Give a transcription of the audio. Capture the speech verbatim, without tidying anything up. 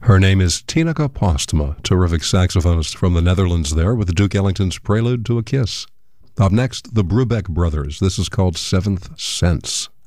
Her name is Tineke Postma, terrific saxophonist from the Netherlands there, with Duke Ellington's Prelude to a Kiss. Up next, the Brubeck Brothers. This is called Seventh Sense.